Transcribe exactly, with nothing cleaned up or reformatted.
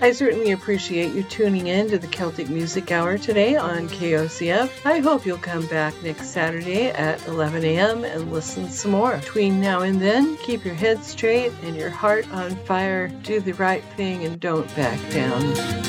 I certainly appreciate you tuning in to the Celtic Music Hour today on K O C F. I hope you'll come back next Saturday at eleven a.m. and listen some more. Between now and then, keep your head straight and your heart on fire. Do the right thing and don't back down.